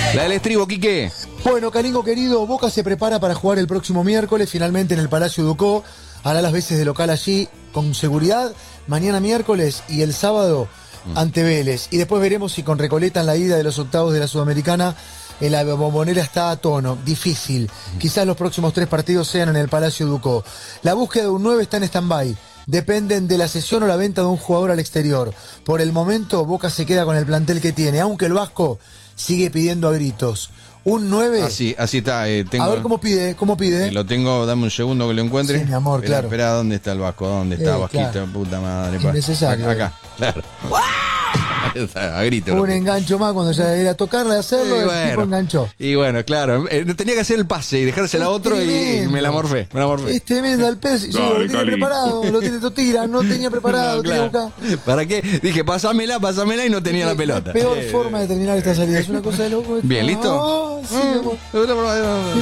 La del estribo, Quique. Bueno, Calingo querido, Boca se prepara para jugar el próximo miércoles, finalmente en el Palacio Ducó. Hará las veces de local allí, con seguridad, mañana miércoles y el sábado ante Vélez. Y después veremos si con Recoleta en la ida de los octavos de la Sudamericana, la Bombonera está a tono, difícil. Quizás los próximos 3 partidos sean en el Palacio Ducó. La búsqueda de un 9 está en stand-by. Dependen de la cesión o la venta de un jugador al exterior. Por el momento, Boca se queda con el plantel que tiene, aunque el Vasco sigue pidiendo a gritos. Un 9. Así está. Tengo, a ver cómo pide. Lo tengo, dame un segundo que lo encuentre. Sí, mi amor, claro. Espera, ¿dónde está el Vasco? ¿Dónde está Vasquito? Claro. Puta madre. Innecesario. Acá, claro. A grito. Un engancho más cuando ya era tocarle, hacerlo, el tipo enganchó. Y bueno, claro, tenía que hacer el pase y dejársela a otro y me la morfé. Es tremendo el pez. Yo lo tiene preparado, lo tira, no tenía preparado. No, claro. ¿Para qué? Dije, pásamela y no tenía la pelota. Peor forma de terminar esta salida. Es una cosa de loco. Bien, ¿listo? Oh, sí,